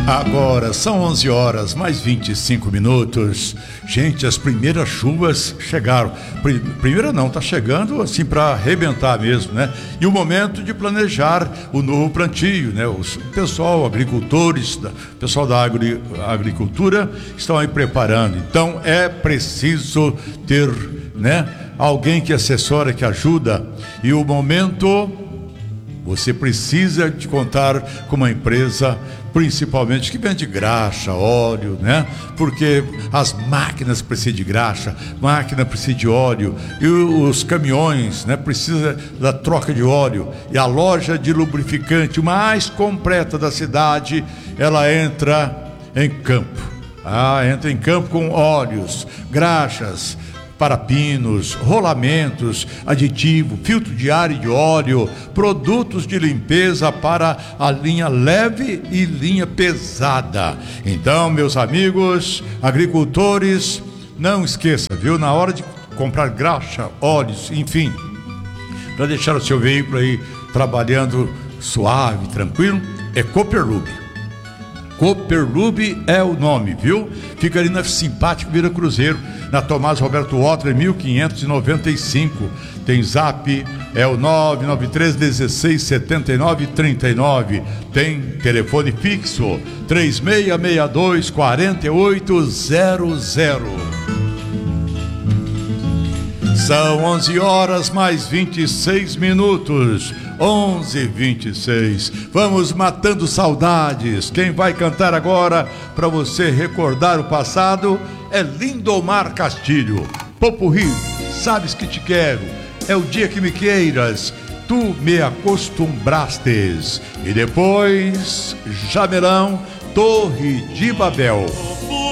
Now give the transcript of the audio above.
Agora são 11 horas mais 25 minutos. Gente, as primeiras chuvas chegaram. Primeira não, tá chegando assim para arrebentar mesmo, né? E o momento de planejar o novo plantio, né? O pessoal, agricultores, pessoal da agricultura estão aí preparando. Então é preciso ter, né, alguém que assessora, que ajuda. E o momento, você precisa de contar com uma empresa, principalmente que vende graxa, óleo, né? Porque as máquinas precisam de graxa, máquina precisa de óleo, e os caminhões, né, precisa da troca de óleo. E a loja de lubrificante mais completa da cidade, ela entra em campo. Entra em campo com óleos, graxas, parapinos, rolamentos, aditivo, filtro de ar e de óleo, produtos de limpeza para a linha leve e linha pesada. Então, meus amigos agricultores, não esqueça, viu? Na hora de comprar graxa, óleos, enfim, para deixar o seu veículo aí trabalhando suave, tranquilo, é Cooperlube. Cooperlube é o nome, viu? Fica ali na Simpático Vila Cruzeiro, na Tomás Roberto Otler, 1595. Tem zap, é o 993-167939. Tem telefone fixo, 3662-4800. São 11 horas mais 26 minutos. 11h26. Vamos matando saudades. Quem vai cantar agora para você recordar o passado é Lindomar Castilho. Popurrí, sabes que te quero. É o dia que me queiras. Tu me acostumbrastes. E depois, Jamelão, Torre de Babel.